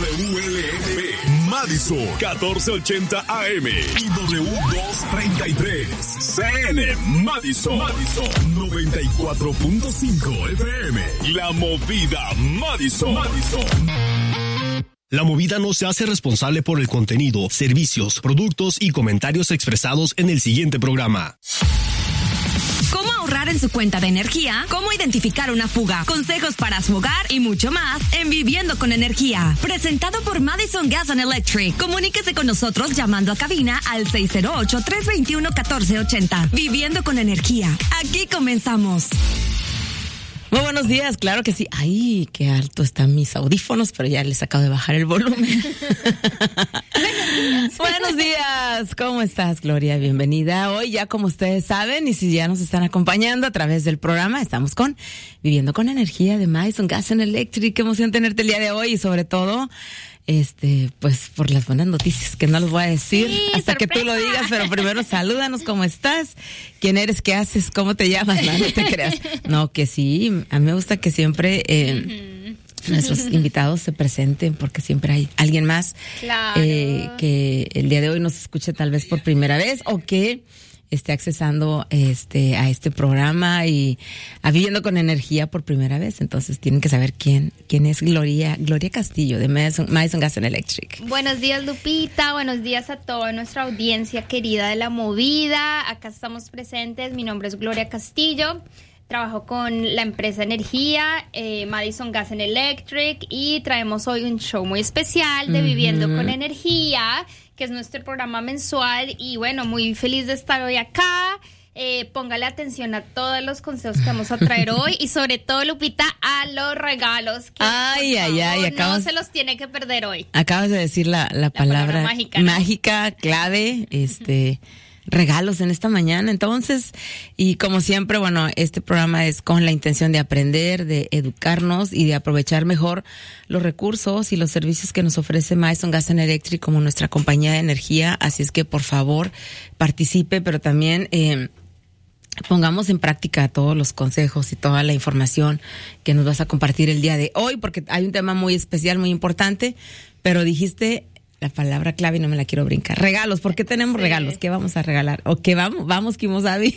WLNB, Madison, 1480 AM y W233, CN, Madison, 94.5 FM, La Movida, Madison. La Movida no se hace responsable por el contenido, servicios, productos y comentarios expresados en el siguiente programa. ¿Cómo ahorrar en su cuenta de energía? ¿Cómo identificar una fuga? Consejos para su hogar y mucho más en Viviendo con Energía. Presentado por Madison Gas and Electric. Comuníquese con nosotros llamando a cabina al 608-321-1480. Viviendo con Energía. Aquí comenzamos. Muy buenos días, claro que sí. Ay, qué alto están mis audífonos, pero ya les acabo de bajar el volumen. Buenos días, ¿cómo estás, Gloria? Bienvenida. Hoy ya como ustedes saben, y si ya nos están acompañando a través del programa, estamos con Viviendo con Energía de Madison Gas and Electric. Qué emoción tenerte el día de hoy y sobre todo, pues por las buenas noticias que no los voy a decir hasta sorpresa. Que tú lo digas, pero primero salúdanos, ¿cómo estás? ¿Quién eres? ¿Qué haces? ¿Cómo te llamas? No te creas. No, que sí, a mí me gusta que siempre nuestros invitados se presenten porque siempre hay alguien más que el día de hoy nos escuche tal vez por primera vez o que esté accesando a este programa y a Viviendo con Energía por primera vez. Entonces tienen que saber quién es Gloria Castillo de Madison Gas and Electric. Buenos días, Lupita. Buenos días a toda nuestra audiencia querida de La Movida. Acá estamos presentes. Mi nombre es Gloria Castillo. Trabajo con la empresa Energía, Madison Gas and Electric, y traemos hoy un show muy especial de Viviendo con Energía, que es nuestro programa mensual. Y bueno, muy feliz de estar hoy acá. Póngale atención a todos los consejos que vamos a traer hoy y sobre todo, Lupita, a los regalos que no se los tiene que perder hoy. Acabas de decir la palabra mágica, clave, regalos en esta mañana. Entonces, y como siempre, bueno, este programa es con la intención de aprender, de educarnos y de aprovechar mejor los recursos y los servicios que nos ofrece Madison Gas and Electric como nuestra compañía de energía. Así es que, por favor, participe, pero también pongamos en práctica todos los consejos y toda la información que nos vas a compartir el día de hoy, porque hay un tema muy especial, muy importante, pero dijiste la palabra clave y no me la quiero brincar. Regalos, ¿por qué tenemos regalos? ¿Qué vamos a regalar? ¿O qué vamos Kimosabi?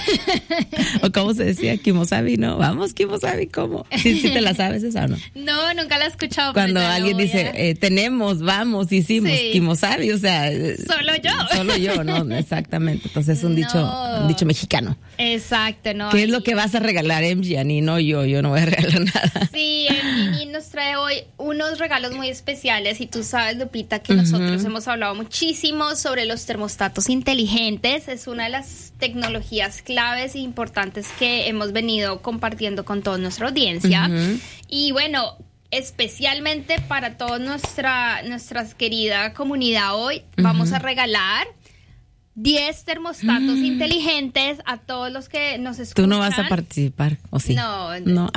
¿O cómo se decía? Kimosabi, ¿no? Vamos Kimosabi, ¿cómo? ¿Sí te la sabes esa o no? No, nunca la he escuchado. Cuando alguien dice, tenemos, vamos, hicimos, Kimosabi, o sea... Solo yo, ¿no? Exactamente. Entonces es un dicho mexicano. Exacto, ¿no? ¿Qué es lo que vas a regalar, Emjiani? No, yo no voy a regalar nada. Sí, Emjiani nos trae hoy unos regalos muy especiales y tú sabes, Lupita, que nosotros hemos hablado muchísimo sobre los termostatos inteligentes. Es una de las tecnologías claves e importantes que hemos venido compartiendo con toda nuestra audiencia. Y bueno, especialmente para toda nuestra querida comunidad hoy, vamos a regalar 10 termostatos inteligentes a todos los que nos escuchan. ¿Tú no vas a participar, o sí? No.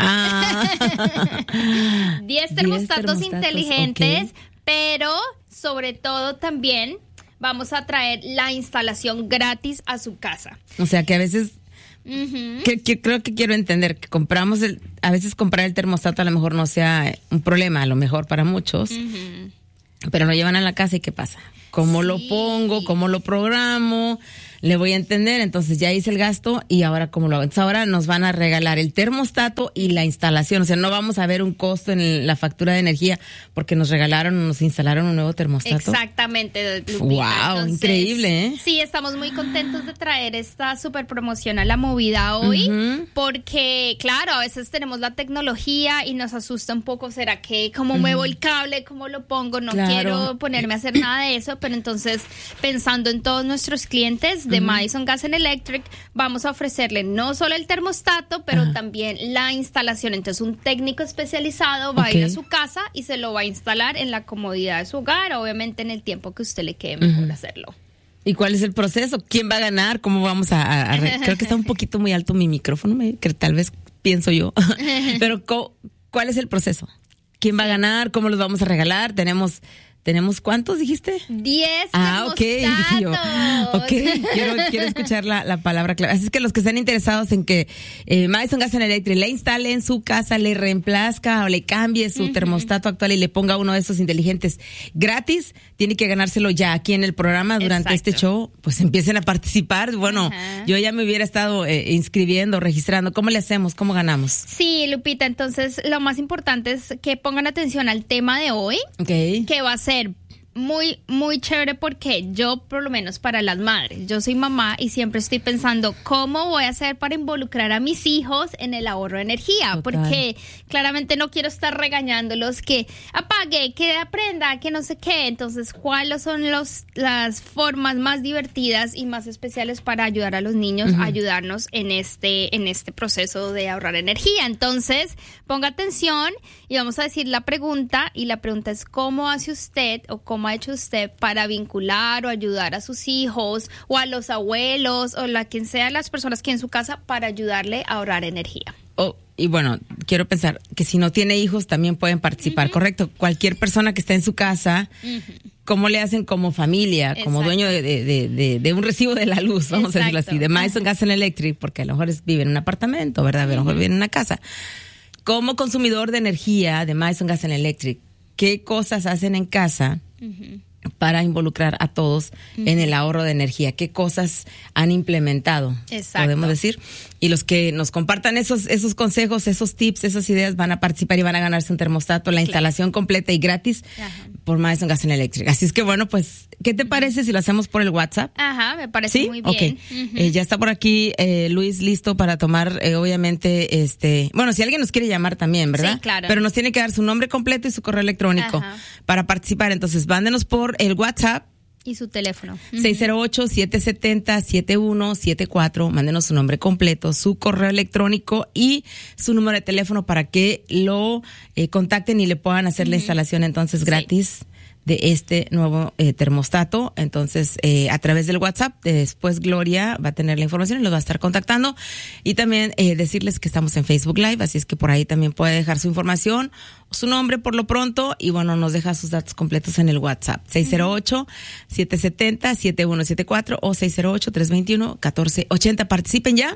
10 termostatos inteligentes, pero sobre todo también vamos a traer la instalación gratis a su casa. O sea que a veces, que creo que quiero entender, que a veces comprar el termostato a lo mejor no sea un problema, a lo mejor para muchos, pero lo llevan a la casa y ¿qué pasa? ¿Cómo lo pongo? ¿Cómo lo programo? Le voy a entender, entonces ya hice el gasto y ahora ¿cómo lo hago? Entonces ahora nos van a regalar el termostato y la instalación, o sea, no vamos a ver un costo en la factura de energía porque nos instalaron un nuevo termostato. Exactamente, Lupita. Wow, entonces, increíble, ¿eh? Sí, estamos muy contentos de traer esta super promoción a La Movida hoy, porque claro, a veces tenemos la tecnología y nos asusta un poco, ¿será que cómo muevo el cable, cómo lo pongo? No quiero ponerme a hacer nada de eso, pero entonces pensando en todos nuestros clientes de Madison Gas and Electric, vamos a ofrecerle no solo el termostato, pero también la instalación. Entonces un técnico especializado va a ir a su casa y se lo va a instalar en la comodidad de su hogar, obviamente en el tiempo que a usted le quede mejor hacerlo. ¿Y cuál es el proceso? ¿Quién va a ganar? ¿Cómo vamos a creo que está un poquito muy alto mi micrófono, que tal vez pienso yo. Pero ¿cuál es el proceso? ¿Quién va a ganar? ¿Cómo los vamos a regalar? Tenemos ¿Tenemos cuántos dijiste? 10 ok. Quiero escuchar la palabra clave. Así es que los que estén interesados en que Madison Gas and Electric le instale en su casa, le reemplazca o le cambie su termostato actual y le ponga uno de esos inteligentes gratis, tiene que ganárselo ya aquí en el programa durante este show. Pues empiecen a participar. Bueno, yo ya me hubiera estado inscribiendo, registrando. ¿Cómo le hacemos? ¿Cómo ganamos? Sí, Lupita, entonces lo más importante es que pongan atención al tema de hoy, que va a ser muy, muy chévere porque yo, por lo menos para las madres, yo soy mamá y siempre estoy pensando cómo voy a hacer para involucrar a mis hijos en el ahorro de energía. Total. Porque claramente no quiero estar regañándolos que apague, que aprenda, que no sé qué. Entonces, ¿cuáles son las formas más divertidas y más especiales para ayudar a los niños a ayudarnos en este proceso de ahorrar energía? Entonces, ponga atención y vamos a decir la pregunta, y la pregunta es ¿cómo hace usted o cómo ha hecho usted para vincular o ayudar a sus hijos o a los abuelos o quien sea las personas que en su casa para ayudarle a ahorrar energía? Y bueno, quiero pensar que si no tiene hijos también pueden participar, ¿correcto? Cualquier persona que esté en su casa, ¿cómo le hacen como familia, como dueño de un recibo de la luz, vamos a decirlo así, de Madison Gas and Electric, porque a lo mejor vive en un apartamento, ¿verdad? A lo mejor vive en una casa. Como consumidor de energía de Madison Gas and Electric, ¿qué cosas hacen en casa para involucrar a todos en el ahorro de energía? ¿Qué cosas han implementado? Podemos decir. Y los que nos compartan esos consejos, esos tips, esas ideas, van a participar y van a ganarse un termostato, la instalación completa y gratis por Madison Gas and Electric. Así es que bueno, pues, ¿qué te parece si lo hacemos por el WhatsApp? Me parece muy bien. Ya está por aquí Luis listo para tomar, obviamente, bueno, si alguien nos quiere llamar también, ¿verdad? Sí, claro. Pero nos tiene que dar su nombre completo y su correo electrónico para participar. Entonces, mándenos por el WhatsApp. Y su teléfono. 608-770-7174. Mándenos su nombre completo, su correo electrónico y su número de teléfono para que lo contacten y le puedan hacer la instalación entonces gratis de este nuevo termostato. Entonces, a través del WhatsApp, después Gloria va a tener la información y los va a estar contactando. Y también decirles que estamos en Facebook Live, así es que por ahí también puede dejar su información, su nombre por lo pronto, y bueno, nos deja sus datos completos en el WhatsApp. 608-770-7174 o 608-321-1480. Participen ya.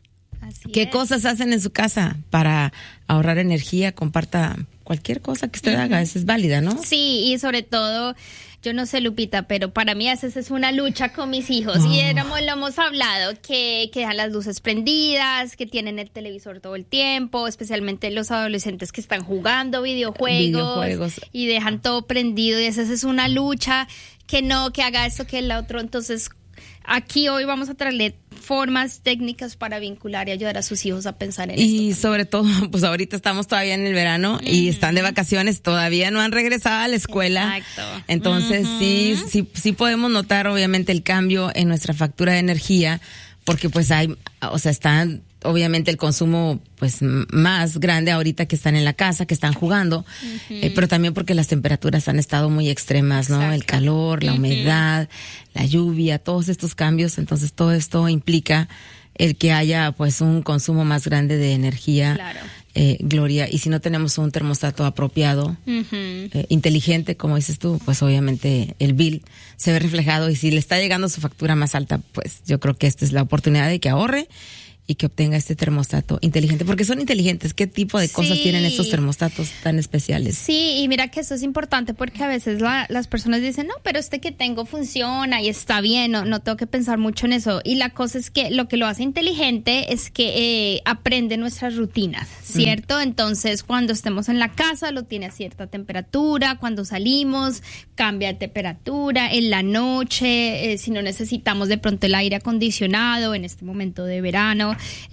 ¿Qué cosas hacen en su casa para ahorrar energía? Comparta cualquier cosa que usted haga, esa es válida, ¿no? Sí, y sobre todo, yo no sé, Lupita, pero para mí a veces es una lucha con mis hijos. Y lo hemos hablado, que dejan las luces prendidas, que tienen el televisor todo el tiempo, especialmente los adolescentes que están jugando videojuegos. Y dejan todo prendido, y esa es una lucha, que haga esto, que el otro. Entonces, aquí hoy vamos a traerle formas técnicas para vincular y ayudar a sus hijos a pensar en esto. Y sobre todo, pues ahorita estamos todavía en el verano y están de vacaciones, todavía no han regresado a la escuela. Exacto. Entonces sí podemos notar obviamente el cambio en nuestra factura de energía, porque pues está obviamente el consumo pues más grande ahorita que están en la casa, que están jugando, pero también porque las temperaturas han estado muy extremas, ¿no? El calor, la humedad, la lluvia, todos estos cambios. Entonces todo esto implica el que haya pues un consumo más grande de energía. Claro. Gloria, y si no tenemos un termostato apropiado, inteligente, como dices tú, pues obviamente el bill se ve reflejado, y si le está llegando su factura más alta, pues yo creo que esta es la oportunidad de que ahorre y que obtenga este termostato inteligente, porque son inteligentes. ¿Qué tipo de cosas tienen estos termostatos tan especiales? Sí, y mira que eso es importante, porque a veces las personas dicen, no, pero que tengo funciona y está bien, no tengo que pensar mucho en eso. Y la cosa es que lo que lo hace inteligente es que aprende nuestras rutinas, ¿cierto? Entonces, cuando estemos en la casa, lo tiene a cierta temperatura, cuando salimos, cambia de temperatura, en la noche, si no necesitamos de pronto el aire acondicionado en este momento de verano,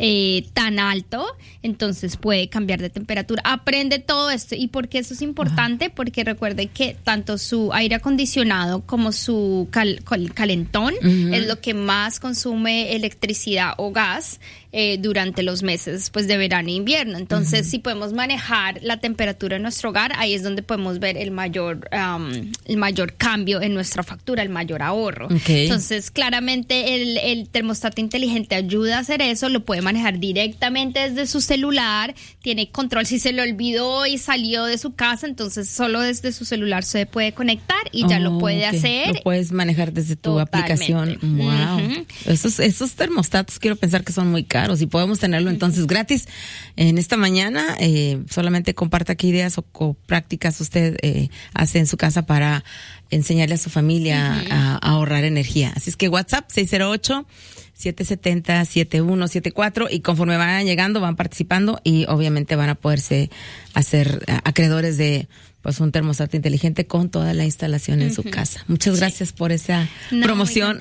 tan alto, entonces puede cambiar de temperatura. Aprende todo esto. ¿Y por qué eso es importante? Porque recuerde que tanto su aire acondicionado como su calentón es lo que más consume electricidad o gas durante los meses pues de verano e invierno. Entonces, si podemos manejar la temperatura en nuestro hogar, ahí es donde podemos ver el mayor cambio en nuestra factura, el mayor ahorro. Okay. Entonces, claramente el termostato inteligente ayuda a hacer eso, lo puede manejar directamente desde su celular, tiene control si se le olvidó y salió de su casa, entonces solo desde su celular se puede conectar y ya lo puede hacer. Lo puedes manejar desde tu aplicación. Wow. Esos termostatos quiero pensar que son muy caros y podemos tenerlo entonces gratis en esta mañana. Solamente comparta qué ideas o prácticas usted hace en su casa para enseñarle a su familia a ahorrar energía. Así es que WhatsApp 608-770-7174 y conforme van llegando van participando y obviamente van a poderse hacer acreedores de pues un termostato inteligente con toda la instalación en su casa. Muchas gracias por esa promoción.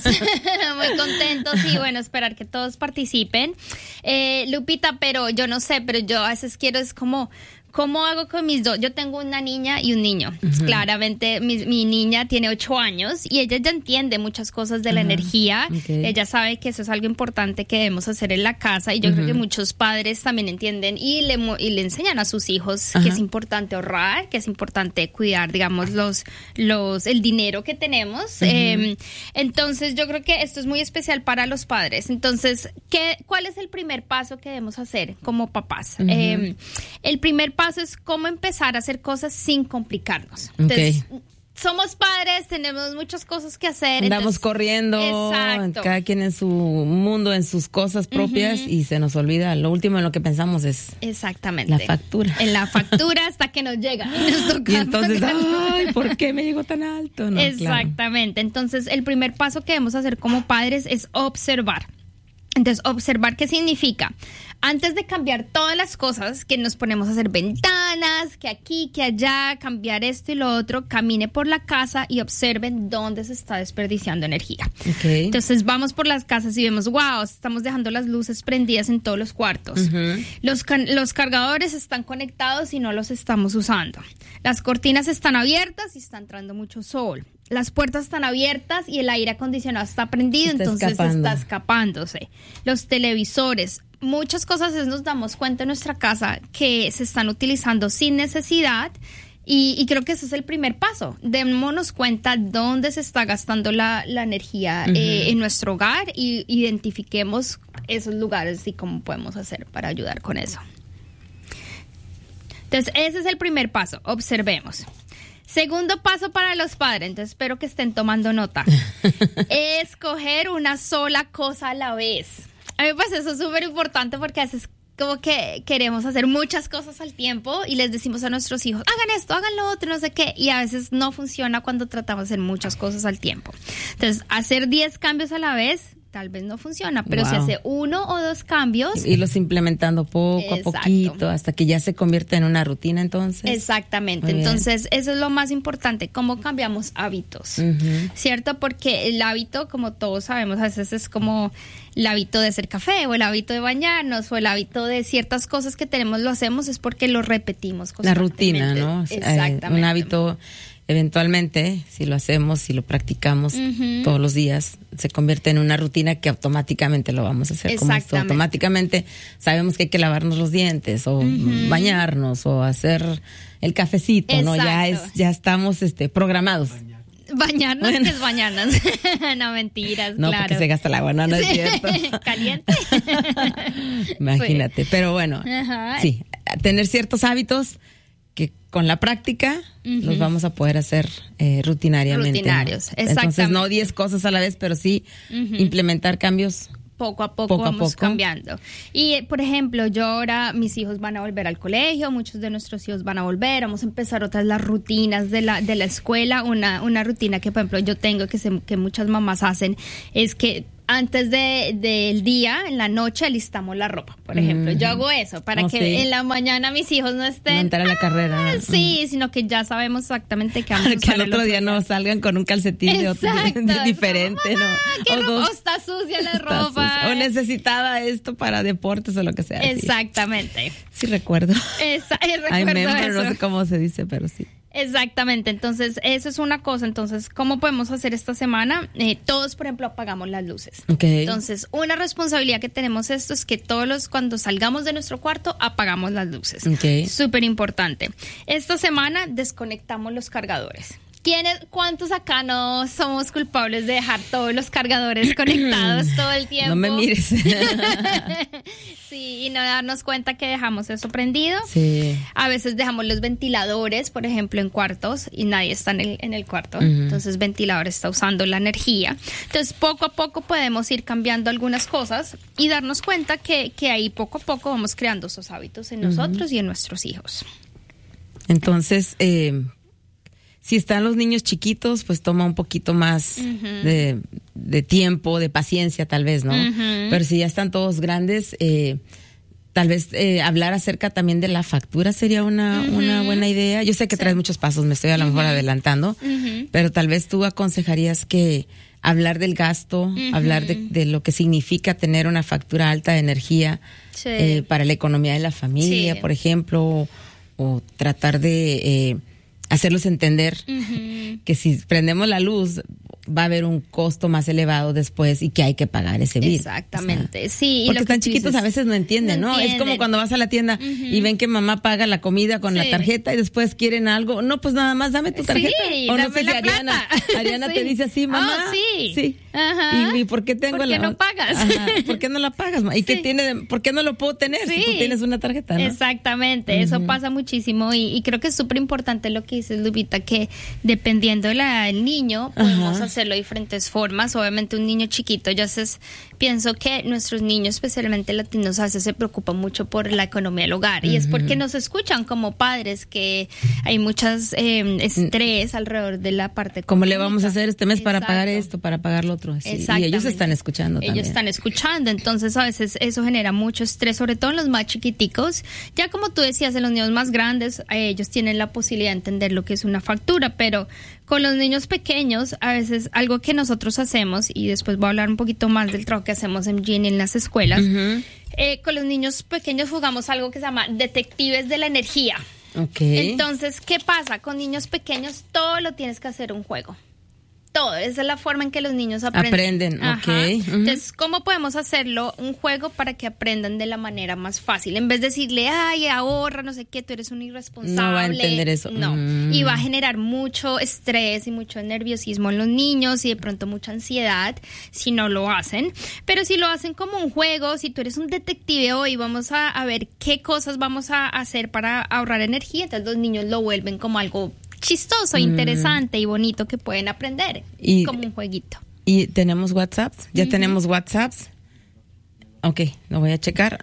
Muy contentos y bueno, esperar que todos participen. Lupita, pero yo no sé, pero yo a veces quiero es como... ¿Cómo hago con mis dos? Yo tengo una niña y un niño. Claramente mi niña tiene 8 años y ella ya entiende muchas cosas de la energía. Okay. Ella sabe que eso es algo importante que debemos hacer en la casa y yo creo que muchos padres también entienden y le enseñan a sus hijos que es importante ahorrar, que es importante cuidar, digamos, el dinero que tenemos. Entonces yo creo que esto es muy especial para los padres. Entonces, ¿cuál es el primer paso que debemos hacer como papás? El primer paso es cómo empezar a hacer cosas sin complicarnos. Entonces, somos padres, tenemos muchas cosas que hacer. Andamos corriendo, cada quien en su mundo, en sus cosas propias y se nos olvida. Lo último en lo que pensamos es la factura. En la factura hasta que nos llega. Y entonces, ay, ¿por qué me llegó tan alto? No, exactamente. Claro. Entonces, el primer paso que debemos hacer como padres es observar. Entonces, observar qué significa. Antes de cambiar todas las cosas, que nos ponemos a hacer ventanas, que aquí, que allá, cambiar esto y lo otro, camine por la casa y observen dónde se está desperdiciando energía. Okay. Entonces, vamos por las casas y vemos, wow, estamos dejando las luces prendidas en todos los cuartos. Los cargadores están conectados y no los estamos usando. Las cortinas están abiertas y está entrando mucho sol. Las puertas están abiertas y el aire acondicionado está prendido, entonces está escapándose. Los televisores, muchas cosas nos damos cuenta en nuestra casa que se están utilizando sin necesidad y creo que ese es el primer paso. Démonos cuenta dónde se está gastando la energía en nuestro hogar y identifiquemos esos lugares y cómo podemos hacer para ayudar con eso. Entonces, ese es el primer paso, observemos. Segundo paso para los padres, entonces espero que estén tomando nota, escoger una sola cosa a la vez. A mí pues eso es súper importante porque a veces como que queremos hacer muchas cosas al tiempo y les decimos a nuestros hijos, hagan esto, hagan lo otro, no sé qué, y a veces no funciona cuando tratamos de hacer muchas cosas al tiempo. Entonces, hacer 10 cambios a la vez tal vez no funciona, pero si hace 1 o 2 cambios... Y los implementando poco a poquito, hasta que ya se convierte en una rutina, entonces. Exactamente, entonces eso es lo más importante, cómo cambiamos hábitos, ¿cierto? Porque el hábito, como todos sabemos, a veces es como el hábito de hacer café, o el hábito de bañarnos, o el hábito de ciertas cosas que tenemos, lo hacemos, es porque lo repetimos constantemente. La rutina, ¿no? Exactamente. Un hábito... Eventualmente, si lo hacemos, si lo practicamos todos los días, se convierte en una rutina que automáticamente lo vamos a hacer. Como esto, automáticamente sabemos que hay que lavarnos los dientes o bañarnos o hacer el cafecito, ¿no? Ya estamos programados. Bañarnos, ¿qué es bañarnos? No, mentiras, no, claro. Porque se gasta el agua, no es cierto. Caliente. Imagínate, pero bueno, sí, tener ciertos hábitos que con la práctica los vamos a poder hacer rutinariamente. Rutinarios, ¿no? Entonces, no 10 cosas a la vez, pero sí implementar cambios. Poco a poco vamos cambiando. Y, por ejemplo, yo ahora, mis hijos van a volver al colegio, muchos de nuestros hijos van a volver, vamos a empezar otras las rutinas de la escuela. Una rutina que, por ejemplo, yo tengo, que muchas mamás hacen, es que antes del día, en la noche, alistamos la ropa, por ejemplo. Yo hago eso para que en la mañana mis hijos no estén... No entrar a la carrera. ¿No? Sí, sino que ya sabemos exactamente qué vamos a usar. Que al otro día no salgan con un calcetín de diferente, ¿no? O está sucia la ropa. O necesitaba esto para deportes o lo que sea. Exactamente. Sí recuerdo. Recuerdo I remember, eso. No sé cómo se dice, pero sí. Exactamente, entonces eso es una cosa. Entonces, ¿cómo podemos hacer esta semana? Todos, por ejemplo, apagamos las luces. Okay. Entonces, una responsabilidad que tenemos esto es que cuando salgamos de nuestro cuarto, apagamos las luces. Okay. Súper importante. Esta semana desconectamos los cargadores. ¿Cuántos acá no somos culpables de dejar todos los cargadores conectados todo el tiempo? No me mires. Sí, y no darnos cuenta que dejamos eso prendido. Sí. A veces dejamos los ventiladores, por ejemplo, en cuartos y nadie está en el cuarto. Entonces, el ventilador está usando la energía. Entonces, poco a poco podemos ir cambiando algunas cosas y darnos cuenta que ahí poco a poco vamos creando esos hábitos en nosotros y en nuestros hijos. Entonces, si están los niños chiquitos, pues toma un poquito más de tiempo, de paciencia tal vez, ¿no? Pero si ya están todos grandes, tal vez hablar acerca también de la factura sería una buena idea. Yo sé que traes muchos pasos, me estoy a lo mejor adelantando, pero tal vez tú aconsejarías que hablar del gasto, hablar de lo que significa tener una factura alta de energía para la economía de la familia, por ejemplo, o tratar de hacerlos entender que si prendemos la luz va a haber un costo más elevado después y que hay que pagar ese bill. Exactamente, o sea, sí. Porque están chiquitos, a veces no entienden, ¿no? Es como cuando vas a la tienda y ven que mamá paga la comida con la tarjeta y después quieren algo. No, pues nada más dame tu tarjeta. Sí, o no sé si Ariana te dice así, mamá. Sí. Ajá. ¿Y por qué tengo ¿Por qué no pagas? Ajá. ¿Por qué no la pagas? ¿Y qué tiene por qué no lo puedo tener si tú tienes una tarjeta, no? Exactamente, eso pasa muchísimo y creo que es súper importante lo que dices, Lupita, que dependiendo de la edad del niño podemos hacerlo de diferentes formas. Obviamente un niño chiquito, pienso que nuestros niños, especialmente latinos, a veces se preocupan mucho por la economía del hogar y es porque nos escuchan como padres que hay muchas estrés alrededor de la parte económica. ¿Cómo le vamos a hacer este mes para pagar esto, para pagar lo otro? Sí. Y ellos están escuchando también. Ellos están escuchando, entonces a veces eso genera mucho estrés, sobre todo en los más chiquiticos. Ya como tú decías, en los niños más grandes, ellos tienen la posibilidad de entender lo que es una factura, pero con los niños pequeños, a veces algo que nosotros hacemos, y después voy a hablar un poquito más del trabajo que hacemos en Gini en las escuelas, con los niños pequeños jugamos algo que se llama detectives de la energía. Okay. Entonces, ¿qué pasa? Con niños pequeños todo lo tienes que hacer un juego. Todo, esa es la forma en que los niños aprenden. Okay. Entonces, ¿cómo podemos hacerlo un juego para que aprendan de la manera más fácil? En vez de decirle, ay, ahorra, no sé qué, tú eres un irresponsable. No va a entender eso. No, y va a generar mucho estrés y mucho nerviosismo en los niños y de pronto mucha ansiedad si no lo hacen. Pero si lo hacen como un juego, si tú eres un detective hoy, vamos a ver qué cosas vamos a hacer para ahorrar energía, entonces los niños lo vuelven como algo chistoso, interesante y bonito que pueden aprender como un jueguito. ¿Y tenemos WhatsApps? ¿Ya tenemos WhatsApps? Ok, lo voy a checar.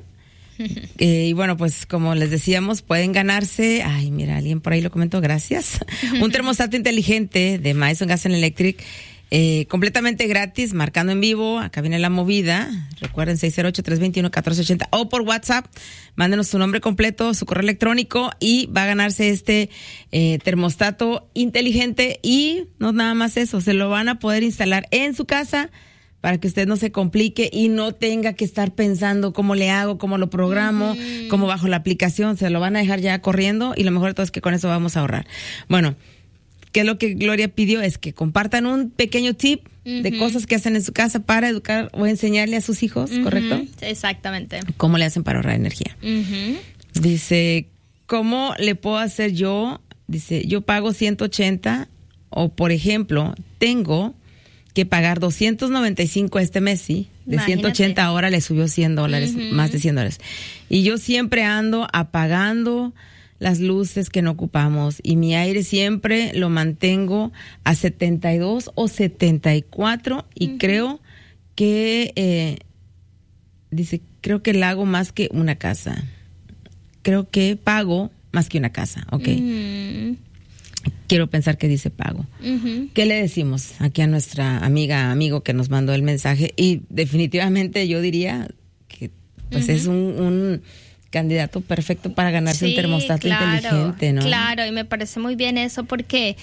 Y bueno, pues como les decíamos, pueden ganarse, ay, mira, alguien por ahí lo comentó, gracias, un termostato inteligente de Madison Gas and Electric, completamente gratis, marcando en vivo. Acá viene la movida. Recuerden, 608-321-1480 o por WhatsApp. Mándenos su nombre completo, su correo electrónico y va a ganarse este termostato inteligente. Y no nada más eso, se lo van a poder instalar en su casa para que usted no se complique y no tenga que estar pensando cómo le hago, cómo lo programo, cómo bajo la aplicación. Se lo van a dejar ya corriendo y lo mejor de todo es que con eso vamos a ahorrar. Bueno, ¿qué es lo que Gloria pidió? Es que compartan un pequeño tip de cosas que hacen en su casa para educar o enseñarle a sus hijos, ¿correcto? Exactamente. ¿Cómo le hacen para ahorrar energía? Dice, ¿cómo le puedo hacer yo? Dice, yo pago 180 o, por ejemplo, tengo que pagar 295 este mes, ¿sí? De Imagínate. 180 ahora le subió $100, más de $100. Y yo siempre ando apagando las luces que no ocupamos y mi aire siempre lo mantengo a 72 o 74 y creo que dice, creo que la hago más que una casa. Creo que pago más que una casa, ok. Quiero pensar que dice pago. ¿Qué le decimos aquí a nuestra amigo que nos mandó el mensaje? Y definitivamente yo diría que pues es un candidato perfecto para ganarse un termostato inteligente, ¿no? Claro, y me parece muy bien eso porque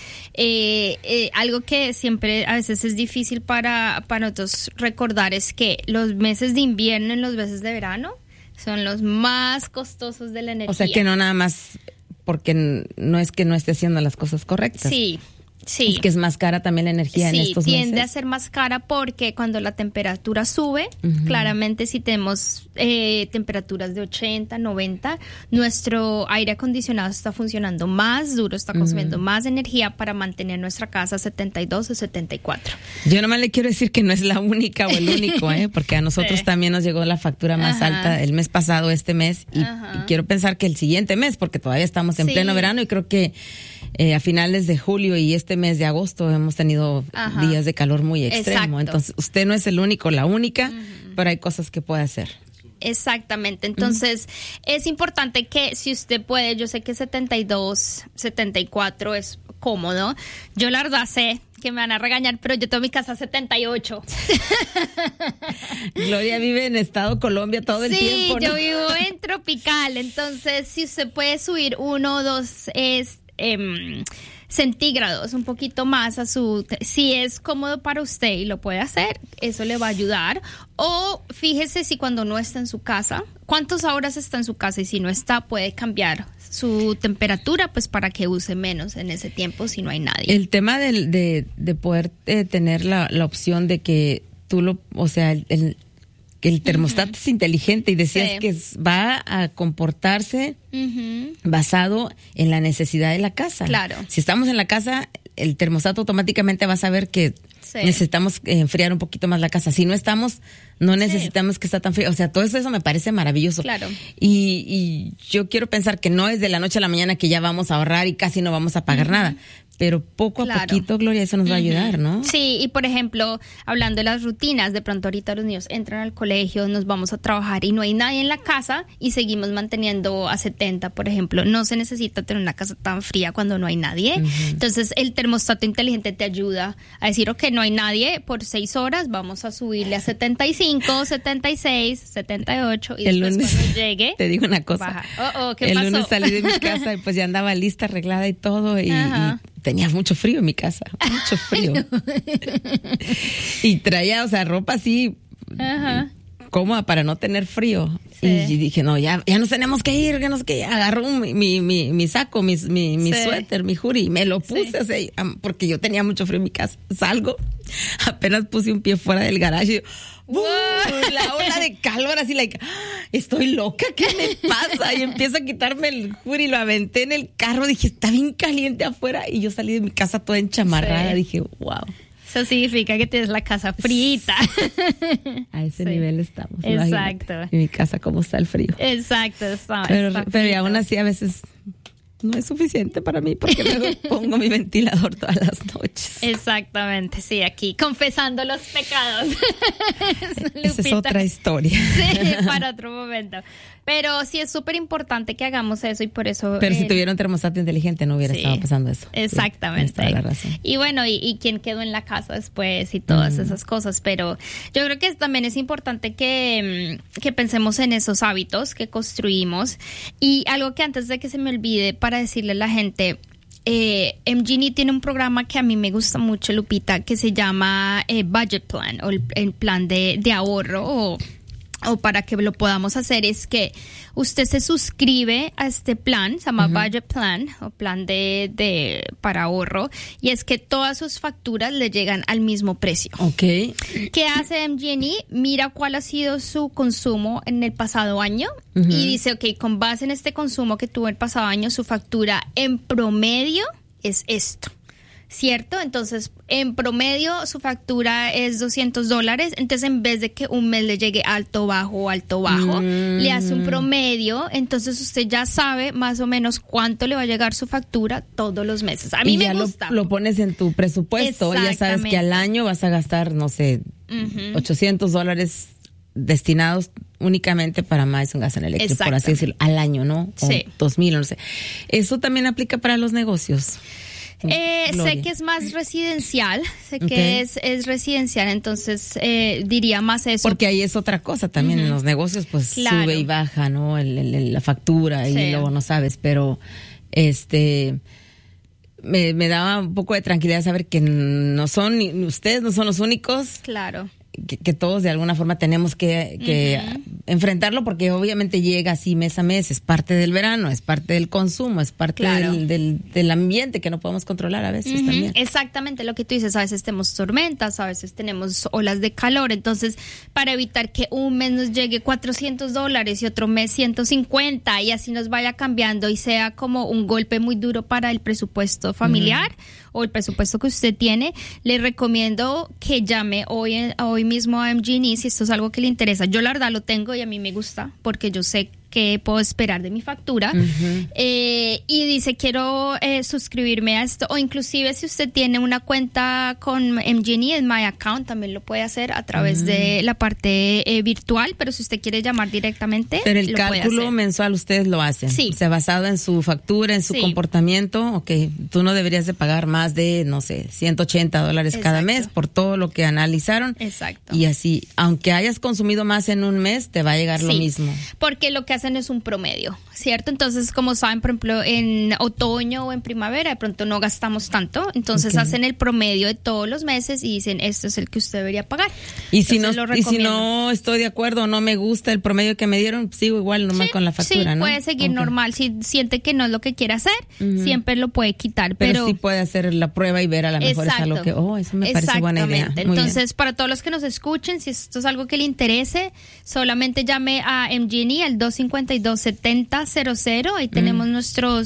algo que siempre a veces es difícil para nosotros recordar es que los meses de invierno y los meses de verano son los más costosos de la energía. O sea que no nada más porque no es que no esté haciendo las cosas correctas. Sí. Es que es más cara también la energía en estos meses. Sí, tiende a ser más cara porque cuando la temperatura sube, claramente si tenemos temperaturas de 80, 90, nuestro aire acondicionado está funcionando más duro, está consumiendo más energía para mantener nuestra casa a 72 o 74. Yo nomás le quiero decir que no es la única o el único, porque a nosotros también nos llegó la factura más alta el mes pasado, este mes, y quiero pensar que el siguiente mes, porque todavía estamos en pleno verano y creo que a finales de julio y este mes de agosto hemos tenido días de calor muy extremo. Exacto. Entonces, usted no es el único, la única, pero hay cosas que puede hacer. Exactamente. Entonces, es importante que si usted puede, yo sé que 72, 74 es cómodo. Yo la verdad sé que me van a regañar, pero yo tengo mi casa a 78. Gloria vive en estado Colombia todo el tiempo, ¿no? Sí, yo vivo en tropical. Entonces, si usted puede subir 1 o 2 centígrados, un poquito más si es cómodo para usted y lo puede hacer, eso le va a ayudar. O fíjese si cuando no está en su casa, cuántas horas está en su casa, y si no está, puede cambiar su temperatura, pues para que use menos en ese tiempo si no hay nadie. El tema de poder tener la opción de que tú que el termostato es inteligente, y decías que va a comportarse basado en la necesidad de la casa. Claro. Si estamos en la casa, el termostato automáticamente va a saber que necesitamos enfriar un poquito más la casa. Si no estamos, no necesitamos que esté tan frío. O sea, todo eso me parece maravilloso. Claro. Y yo quiero pensar que no es de la noche a la mañana que ya vamos a ahorrar y casi no vamos a pagar nada. Pero poco a poquito, Gloria, eso nos va a ayudar, ¿no? Sí, y por ejemplo, hablando de las rutinas, de pronto ahorita los niños entran al colegio, nos vamos a trabajar y no hay nadie en la casa y seguimos manteniendo a 70, por ejemplo. No se necesita tener una casa tan fría cuando no hay nadie. Entonces, el termostato inteligente te ayuda a decir, ok, no hay nadie por 6 horas, vamos a subirle a 75, 76, 78 y el después lunes, cuando llegue, te digo una cosa. Baja. ¿Qué el pasó? lunes salí de mi casa y pues ya andaba lista, arreglada y todo, y tenía mucho frío en mi casa, mucho frío. Y traía, ropa así cómoda para no tener frío. Sí. Y dije, no, ya nos tenemos que ir, agarró mi saco, mi suéter, mi hoodie, y me lo puse, porque yo tenía mucho frío en mi casa. Salgo, apenas puse un pie fuera del garaje y la ola de calor, así, estoy loca, ¿qué me pasa? Y empiezo a quitarme el hoodie y lo aventé en el carro. Dije, está bien caliente afuera. Y yo salí de mi casa toda enchamarrada. Dije, wow. Eso significa que tienes la casa frita. A ese nivel estamos. Exacto. En mi casa, ¿cómo está el frío? Exacto. Pero aún así, a veces no es suficiente para mí, porque luego pongo mi ventilador todas las noches. Exactamente, sí, aquí confesando los pecados. Esa es otra historia. Sí, para otro momento. Pero sí es súper importante que hagamos eso, y por eso... Pero si tuviera un termostato inteligente no hubiera estado pasando eso. Exactamente. Tienes toda la razón. Y bueno, y quién quedó en la casa después y todas esas cosas. Pero yo creo que también es importante que pensemos en esos hábitos que construimos. Y algo que antes de que se me olvide, para decirle a la gente... MGE tiene un programa que a mí me gusta mucho, Lupita, que se llama Budget Plan, o el plan de ahorro, o para que lo podamos hacer, es que usted se suscribe a este plan, se llama Budget Plan, o plan para ahorro, y es que todas sus facturas le llegan al mismo precio. Okay. ¿Qué hace MGE? Mira cuál ha sido su consumo en el pasado año y dice, ok, con base en este consumo que tuvo el pasado año, su factura en promedio es esto. ¿Cierto? Entonces, en promedio, su factura es $200. Entonces, en vez de que un mes le llegue alto, bajo, le hace un promedio. Entonces, usted ya sabe más o menos cuánto le va a llegar su factura todos los meses. A mí me gusta. Lo pones en tu presupuesto. Ya sabes que al año vas a gastar, no sé, $800 destinados únicamente para Madison Gas and Electric, por así decirlo, al año, ¿no? O 2,000, no sé. Eso también aplica para los negocios. Sé que es más residencial, que es residencial, entonces diría más eso. Porque ahí es otra cosa también, en los negocios pues sube y baja, ¿no? La factura y luego no sabes, pero me daba un poco de tranquilidad saber que ustedes no son los únicos. Claro. que todos de alguna forma tenemos que enfrentarlo, porque obviamente llega así mes a mes, es parte del verano, es parte del consumo, es parte del ambiente que no podemos controlar a veces también. Exactamente lo que tú dices, a veces tenemos tormentas, a veces tenemos olas de calor, entonces para evitar que un mes nos llegue $400 y otro mes 150 y así nos vaya cambiando y sea como un golpe muy duro para el presupuesto familiar o el presupuesto que usted tiene, le recomiendo que llame hoy mismo a MG&E si esto es algo que le interesa. Yo la verdad lo tengo y a mí me gusta porque yo sé que puedo esperar de mi factura y dice quiero suscribirme a esto, o inclusive si usted tiene una cuenta con MG&E en My Account también lo puede hacer a través de la parte virtual, pero si usted quiere llamar directamente, pero el lo cálculo mensual ustedes lo hacen, sí, o sea, basado en su factura, en su comportamiento. Ok, tú no deberías de pagar más de, no sé, $180 cada mes por todo lo que analizaron. Exacto. Y así, aunque hayas consumido más en un mes, te va a llegar lo mismo. Porque lo que hacen es un promedio, ¿cierto? Entonces, como saben, por ejemplo, en otoño o en primavera, de pronto no gastamos tanto, entonces hacen el promedio de todos los meses y dicen, esto es el que usted debería pagar. Y si no estoy de acuerdo o no me gusta el promedio que me dieron, sigo igual nomás con la factura, ¿no? Puede seguir normal. Si siente que no es lo que quiere hacer, siempre lo puede quitar. Pero sí puede hacer la prueba y ver a lo mejor es algo que, eso me parece buena idea. Entonces, para todos los que nos escuchen, si esto es algo que le interese, solamente llame a MG&E al 252-7000. Ahí tenemos nuestro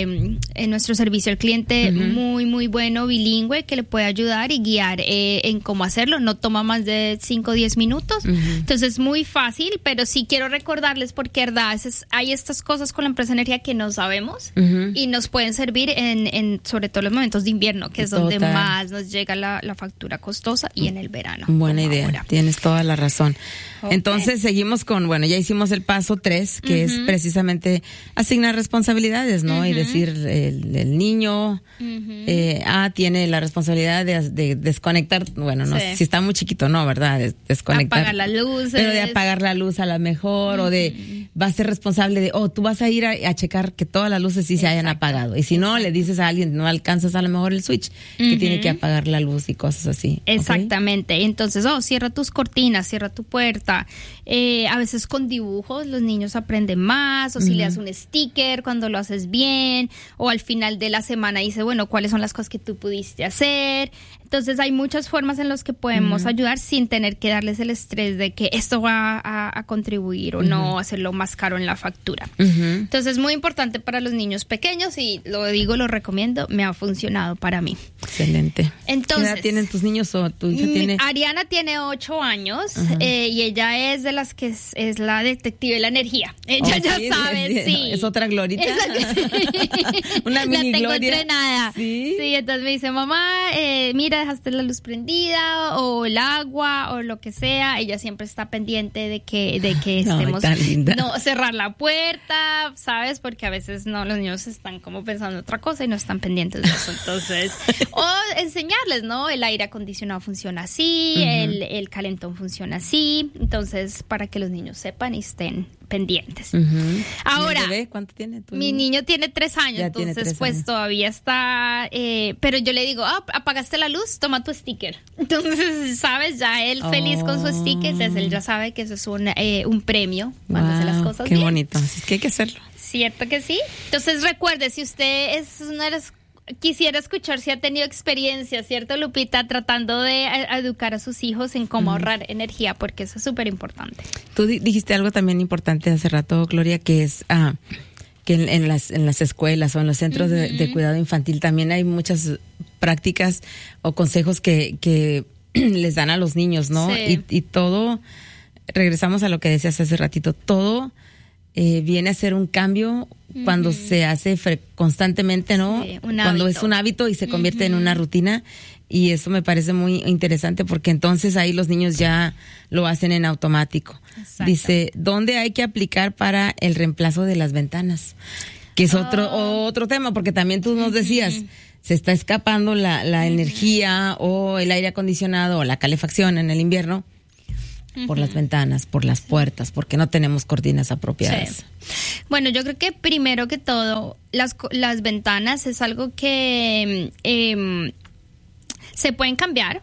servicio al cliente muy, muy bueno, bilingüe, que le puede ayudar y guiar en cómo hacerlo. No toma más de 5 o 10 minutos. Entonces, es muy fácil, pero sí quiero recordarles porque, verdad, hay estas cosas con la empresa de energía que no sabemos y nos pueden servir en sobre todo los momentos de invierno, que es donde más nos llega la factura costosa, y en el verano. Buena idea, ahora. Tienes toda la razón. Okay. Entonces seguimos con, ya hicimos el paso 3, que es precisamente asignar responsabilidades, ¿no? Y decir, el niño tiene la responsabilidad de desconectar, no sé si está muy chiquito, no, ¿verdad? Desconectar. Apagar las luces. Pero de apagar la luz a lo mejor, o de, va a ser responsable de, tú vas a ir a checar que todas las luces sí se hayan apagado. Y si no, le dices a alguien, no alcanzas a lo mejor el switch, que tiene que apagar la luz y cosas así. Exactamente. ¿Okay? Entonces, cierra tus cortinas, cierra tu puerta. A veces con dibujos los niños aprenden más, o si le das un sticker cuando lo haces bien, o al final de la semana dice, ¿cuáles son las cosas que tú pudiste hacer? Entonces hay muchas formas en las que podemos ayudar sin tener que darles el estrés de que esto va a contribuir o no, hacerlo más caro en la factura. Entonces es muy importante para los niños pequeños y lo recomiendo, me ha funcionado para mí. Excelente. Entonces, ¿qué edad tienen tus niños o tu hija tiene? Ariana tiene 8 años y ella es de las que es la detective de la energía. Ella sabe, Es otra Glorita. Una mini la tengo Gloria. Entrenada. Sí, entonces me dice, mamá, mira, dejaste la luz prendida o el agua o lo que sea. Ella siempre está pendiente de que estemos, no cerrar la puerta, ¿sabes? Porque a veces los niños están como pensando otra cosa y no están pendientes de eso. Entonces, o enseñarles, ¿no? El aire acondicionado funciona así, el calentón funciona así. Entonces, para que los niños sepan y estén pendientes. Ahora, ¿el bebé cuánto tiene? Mi niño tiene 3 años, entonces pues todavía está, pero yo le digo, apagaste la luz, toma tu sticker. Entonces, ¿sabes? Ya él feliz con su sticker, entonces él ya sabe que eso es un premio cuando hace las cosas bien. Qué bonito, así es que hay que hacerlo. ¿Cierto que sí? Entonces recuerde, si usted es una de las... Quisiera escuchar si ha tenido experiencia, ¿cierto, Lupita? Tratando de educar a sus hijos en cómo ahorrar energía, porque eso es súper importante. Tú dijiste algo también importante hace rato, Gloria, que es que en las escuelas o en los centros de cuidado infantil también hay muchas prácticas o consejos que les dan a los niños, ¿no? Sí. Y todo, regresamos a lo que decías hace ratito, todo viene a ser un cambio cuando se hace constantemente, ¿no? Sí, cuando es un hábito y se convierte en una rutina, y eso me parece muy interesante porque entonces ahí los niños ya lo hacen en automático. Exacto. Dice, ¿dónde hay que aplicar para el reemplazo de las ventanas? Que es otro tema, porque también tú nos decías, se está escapando la energía o el aire acondicionado o la calefacción en el invierno por las ventanas, por las puertas, porque no tenemos cortinas apropiadas. Sí. Bueno, yo creo que primero que todo, las ventanas es algo que se pueden cambiar.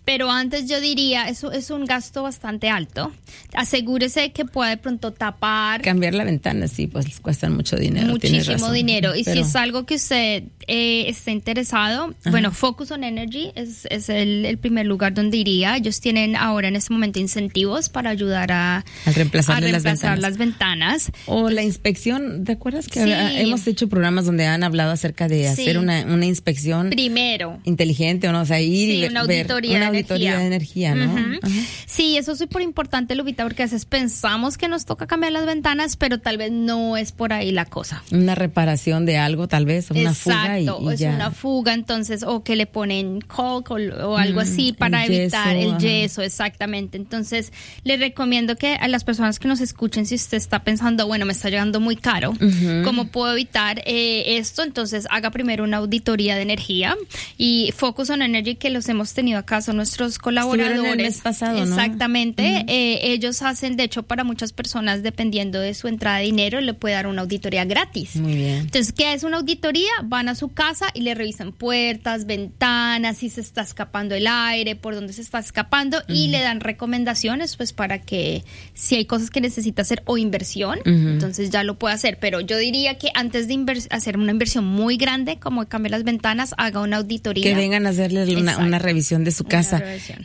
Pero antes yo diría, eso es un gasto bastante alto. Asegúrese que pueda de pronto tapar. Cambiar la ventana, sí, pues cuestan mucho dinero. Muchísimo dinero. Y si es algo que usted está interesado, bueno, Focus on Energy es el primer lugar donde iría. Ellos tienen ahora en este momento incentivos para ayudar a reemplazar las ventanas. O la inspección, ¿te acuerdas que hemos hecho programas donde han hablado acerca de hacer una inspección primero inteligente, o no, o sea, ir y una auditoría de energía, ¿no? Sí, eso es súper importante, Lupita, porque a veces pensamos que nos toca cambiar las ventanas, pero tal vez no es por ahí la cosa. Una reparación de algo, tal vez, una fuga y es ya. Una fuga, entonces, o que le ponen caulk o algo así para evitar el yeso, exactamente. Entonces, le recomiendo que a las personas que nos escuchen, si usted está pensando, bueno, me está llegando muy caro, ¿cómo puedo evitar esto? Entonces, haga primero una auditoría de energía, y Focus on Energy, que los hemos tenido acá, son nuestros colaboradores. El mes pasado, exactamente. Ellos hacen, de hecho, para muchas personas, dependiendo de su entrada de dinero, le puede dar una auditoría gratis. Muy bien. Entonces, ¿qué es una auditoría? Van a su casa y le revisan puertas, ventanas, si se está escapando el aire, por dónde se está escapando, y le dan recomendaciones, pues, para que si hay cosas que necesita hacer o inversión, entonces ya lo puede hacer. Pero yo diría que antes de hacer una inversión muy grande, como cambiar las ventanas, haga una auditoría. Que vengan a hacerle una revisión de su casa.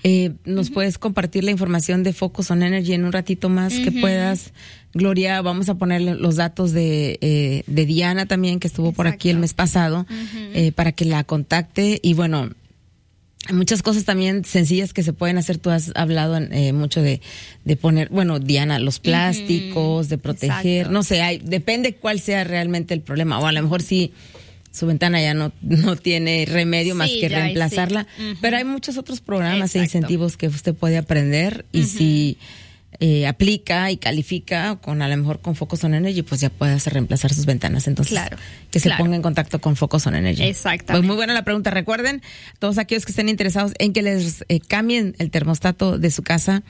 ¿Nos puedes compartir la información de Focus on Energy en un ratito más que puedas? Gloria, vamos a poner los datos de Diana también, que estuvo por aquí el mes pasado, para que la contacte. Y bueno, hay muchas cosas también sencillas que se pueden hacer. Tú has hablado mucho de poner, bueno, Diana, los plásticos, de proteger, no sé, depende cuál sea realmente el problema. O a lo mejor sí, su ventana ya no tiene remedio más que reemplazarla. Pero hay muchos otros programas e incentivos que usted puede aprender, y si aplica y califica a lo mejor con Focus on Energy, pues ya puede hacer reemplazar sus ventanas. Entonces, se ponga en contacto con Focus on Energy. Exactamente. Pues muy buena la pregunta. Recuerden, todos aquellos que estén interesados en que les cambien el termostato de su casa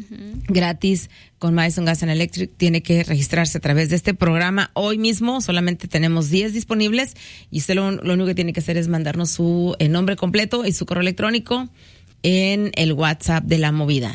gratis con Madison Gas and Electric, tiene que registrarse a través de este programa hoy mismo. Solamente tenemos 10 disponibles, y usted lo único que tiene que hacer es mandarnos su nombre completo y su correo electrónico en el WhatsApp de La Movida,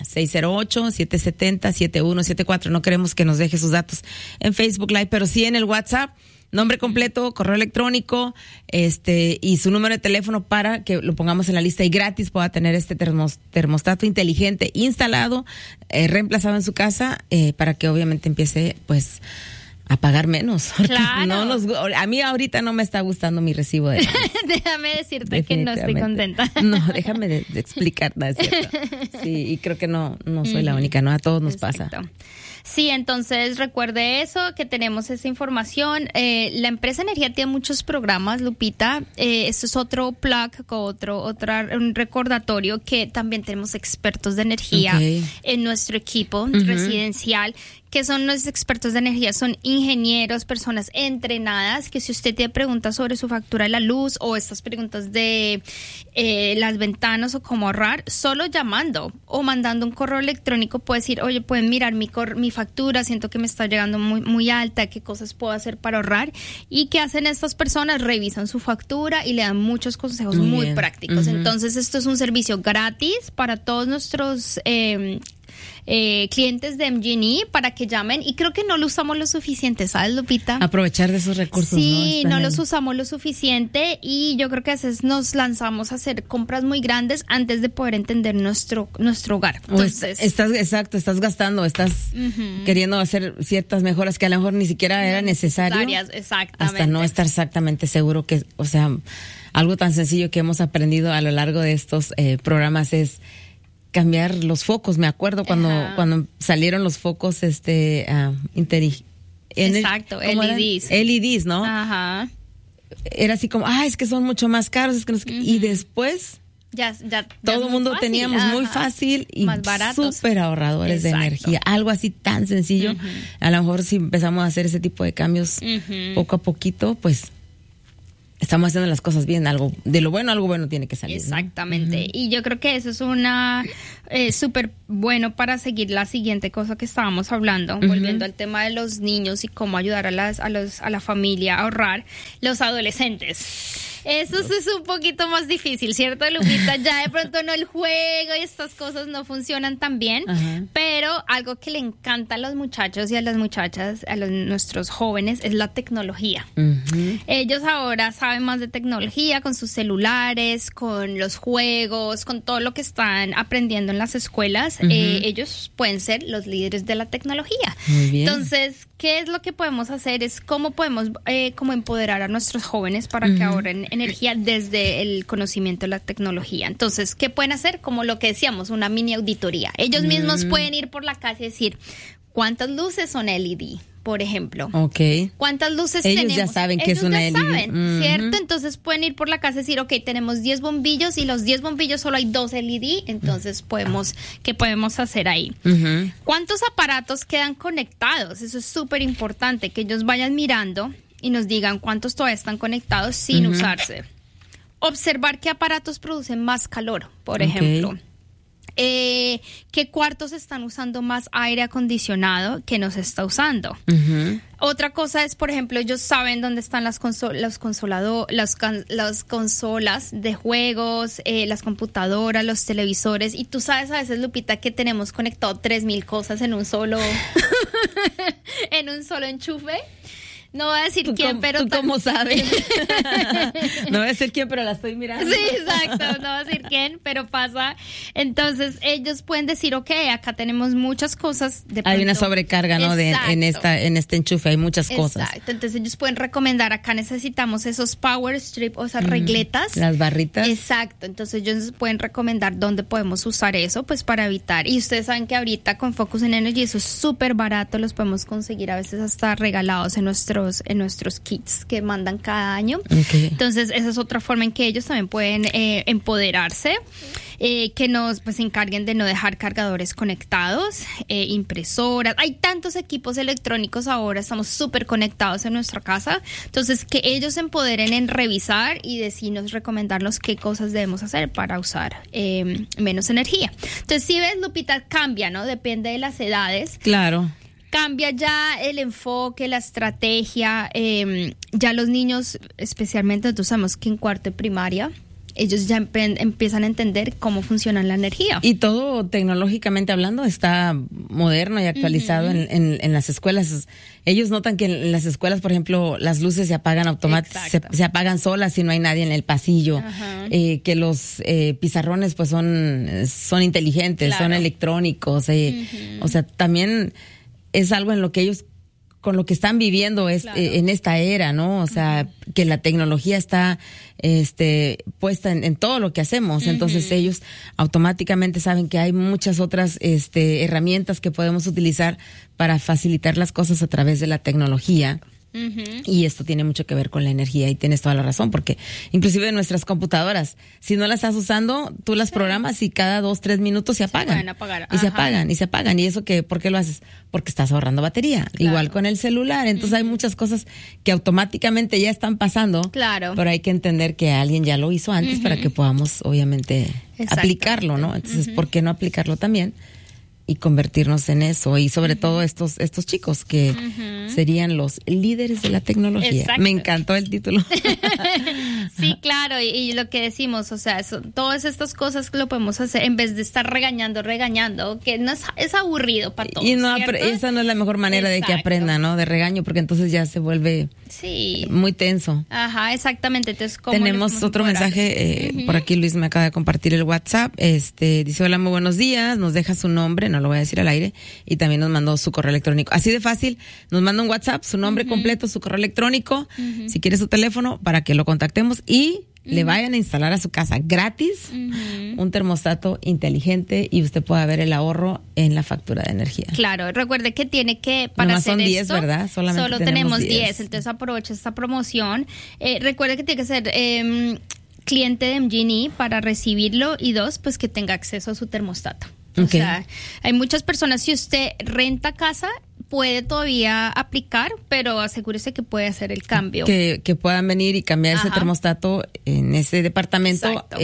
608-770-7174. No queremos que nos deje sus datos en Facebook Live, pero sí en el WhatsApp, nombre completo, correo electrónico, y su número de teléfono, para que lo pongamos en la lista y gratis pueda tener este termostato inteligente instalado, reemplazado en su casa, para que obviamente empiece, pues, a pagar menos. Claro. A mí ahorita no me está gustando mi recibo de Déjame decirte que no estoy contenta. No, déjame de explicar, ¿no es cierto? Sí, y creo que no soy la única, ¿no? A todos nos pasa. Sí, entonces recuerde eso, que tenemos esa información. La empresa Energía tiene muchos programas, Lupita. Esto es otro plug, un recordatorio, que también tenemos expertos de energía en nuestro equipo residencial, que son los expertos de energía, son ingenieros, personas entrenadas, que si usted tiene preguntas sobre su factura de la luz, o estas preguntas de las ventanas o cómo ahorrar, solo llamando o mandando un correo electrónico puede decir, oye, pueden mirar mi factura, siento que me está llegando muy, muy alta, qué cosas puedo hacer para ahorrar. ¿Y qué hacen estas personas? Revisan su factura y le dan muchos consejos muy prácticos. Entonces, esto es un servicio gratis para todos nuestros clientes de MG&E, para que llamen, y creo que no lo usamos lo suficiente, ¿sabes, Lupita? Aprovechar de esos recursos. Sí, no los usamos lo suficiente, y yo creo que a veces nos lanzamos a hacer compras muy grandes antes de poder entender nuestro hogar. Entonces, estás gastando, estás queriendo hacer ciertas mejoras que a lo mejor ni siquiera era necesario. Exactamente. Hasta no estar exactamente seguro que, o sea, algo tan sencillo que hemos aprendido a lo largo de estos programas es cambiar los focos. Me acuerdo cuando salieron los focos LEDs, ¿no? Ajá. Era así como, es que son mucho más caros, es que no sé qué. Y después ya todo el mundo teníamos muy fácil y más baratos, súper ahorradores de energía. Algo así tan sencillo. A lo mejor si empezamos a hacer ese tipo de cambios poco a poquito, pues estamos haciendo las cosas bien. Algo bueno tiene que salir. Exactamente. ¿No? Y yo creo que eso es una súper bueno para seguir la siguiente cosa que estábamos hablando, volviendo al tema de los niños y cómo ayudar a la familia a ahorrar. Los adolescentes. Eso sí es un poquito más difícil, ¿cierto, Lupita? Ya de pronto no, el juego y estas cosas no funcionan tan bien, pero algo que le encanta a los muchachos y a las muchachas, nuestros jóvenes, es la tecnología. Ellos ahora saben más de tecnología con sus celulares, con los juegos, con todo lo que están aprendiendo en las escuelas. Ellos pueden ser los líderes de la tecnología. Muy bien. Entonces, ¿qué es lo que podemos hacer? Es cómo podemos como empoderar a nuestros jóvenes para que ahorren energía desde el conocimiento de la tecnología. Entonces, ¿qué pueden hacer? Como lo que decíamos, una mini auditoría. Ellos mismos pueden ir por la casa y decir, ¿cuántas luces son LED? Por ejemplo. ¿Cuántas luces tenemos? Ellos ya saben que es una LED. Saben, ¿cierto? Entonces pueden ir por la casa y decir, ok, tenemos 10 bombillos y los 10 bombillos solo hay 2 LED, entonces ¿qué podemos hacer ahí? ¿Cuántos aparatos quedan conectados? Eso es súper importante, que ellos vayan mirando y nos digan cuántos todavía están conectados sin usarse. Observar qué aparatos producen más calor, por ejemplo. ¿Qué cuartos están usando más aire acondicionado que no se está usando? Otra cosa es, por ejemplo, ellos saben dónde están las consolas de juegos, las computadoras, los televisores. Y tú sabes a veces, Lupita, que tenemos conectado 3,000 cosas en un solo en un solo enchufe. No voy a decir quién, pero... ¿Tú cómo sabes? No voy a decir quién, pero la estoy mirando. Sí, exacto. No voy a decir quién, pero pasa. Entonces, ellos pueden decir, ok, acá tenemos muchas cosas. Hay una sobrecarga, ¿no? En este enchufe hay muchas cosas. Exacto. Entonces, ellos pueden recomendar, acá necesitamos esos power strip, o esas regletas. Las barritas. Exacto. Entonces, ellos pueden recomendar dónde podemos usar eso, pues, para evitar. Y ustedes saben que ahorita con Focus en Energy eso es súper barato. Los podemos conseguir a veces hasta regalados en nuestros kits que mandan cada año. Entonces, esa es otra forma en que ellos también pueden empoderarse, que nos pues encarguen de no dejar cargadores conectados, impresoras. Hay tantos equipos electrónicos ahora, estamos súper conectados en nuestra casa. Entonces, que ellos se empoderen en revisar y decirnos, recomendarnos qué cosas debemos hacer para usar menos energía. Entonces, si ves, Lupita, cambia, ¿no? Depende de las edades. Claro. Cambia ya el enfoque, la estrategia. Ya los niños, especialmente, nosotros sabemos que en cuarto de primaria, ellos ya empiezan a entender cómo funciona la energía. Y todo tecnológicamente hablando está moderno y actualizado en las escuelas. Ellos notan que en las escuelas, por ejemplo, las luces se apagan automáticamente, se apagan solas si no hay nadie en el pasillo. Que los pizarrones pues son inteligentes, son electrónicos. O sea, también es algo en lo que ellos, con lo que están viviendo en esta era, ¿no? O sea, que la tecnología está puesta en todo lo que hacemos. Entonces ellos automáticamente saben que hay muchas otras herramientas que podemos utilizar para facilitar las cosas a través de la tecnología. Y esto tiene mucho que ver con la energía y tienes toda la razón, porque inclusive nuestras computadoras, si no las estás usando, tú las programas y cada 2-3 minutos se apagan. Se apagan. ¿Y eso por qué lo haces? Porque estás ahorrando batería. Claro. Igual con el celular. Entonces hay muchas cosas que automáticamente ya están pasando. Claro. Pero hay que entender que alguien ya lo hizo antes para que podamos, obviamente, aplicarlo, ¿no? Entonces, ¿por qué no aplicarlo también? Y convertirnos en eso, y sobre todo estos chicos que serían los líderes de la tecnología. Exacto. Me encantó el título. Sí, claro, y lo que decimos, o sea, todas estas cosas que lo podemos hacer en vez de estar regañando, que no es aburrido para todos. Y esa no es la mejor manera de que aprendan, ¿no? De regaño, porque entonces ya se vuelve muy tenso. Ajá, exactamente. Entonces, ¿cómo tenemos otro mensaje, por aquí Luis me acaba de compartir el WhatsApp, dice, hola, muy buenos días, nos deja su nombre, no lo voy a decir al aire, y también nos mandó su correo electrónico. Así de fácil, nos manda un WhatsApp, su nombre completo, su correo electrónico, si quiere su teléfono, para que lo contactemos y le vayan a instalar a su casa gratis un termostato inteligente y usted pueda ver el ahorro en la factura de energía. Claro, recuerde que tiene que, para nomás hacer son 10, esto, ¿verdad? solo tenemos 10, entonces aprovecha esta promoción. Recuerde que tiene que ser cliente de MGE para recibirlo, y 2, pues que tenga acceso a su termostato. O sea, hay muchas personas, si usted renta casa, puede todavía aplicar, pero asegúrese que puede hacer el cambio. Que puedan venir y cambiar ese termostato en ese departamento, que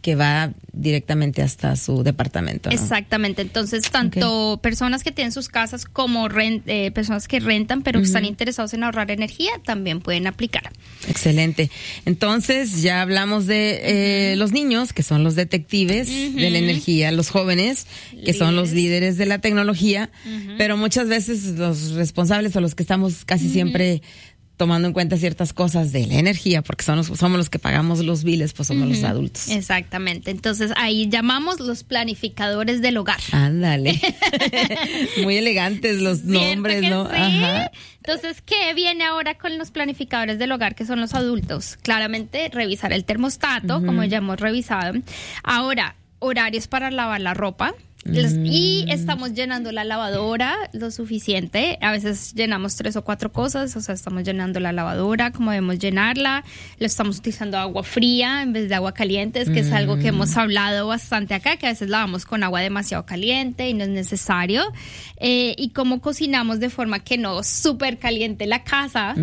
que va directamente hasta su departamento, ¿no? Exactamente. Entonces, tanto personas que tienen sus casas como personas que rentan, pero que están interesados en ahorrar energía, también pueden aplicar. Excelente. Entonces, ya hablamos de los niños, que son los detectives de la energía, los jóvenes, que son los líderes de la tecnología, pero muchas veces los responsables o los que estamos casi siempre tomando en cuenta ciertas cosas de la energía, porque somos los que pagamos los biles, pues somos los adultos. Exactamente. Entonces, ahí llamamos los planificadores del hogar. Ándale. Muy elegantes los nombres, ¿no? Sí. Ajá. Entonces, ¿qué viene ahora con los planificadores del hogar, que son los adultos? Claramente, revisar el termostato, como ya hemos revisado. Ahora, horarios para lavar la ropa. Y estamos llenando la lavadora lo suficiente. A veces llenamos 3 o 4 cosas. O sea, estamos llenando la lavadora como debemos llenarla. Lo estamos utilizando agua fría en vez de agua caliente, que es algo que hemos hablado bastante acá, que a veces lavamos con agua demasiado caliente y no es necesario. Y cómo cocinamos de forma que no súper caliente la casa,